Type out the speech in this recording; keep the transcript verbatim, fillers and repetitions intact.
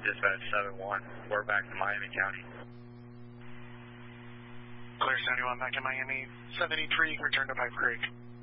Dispatch seven one, we're back to Miami County. Clear seventy-one, back in Miami. seventy-three, return to Pipe Creek.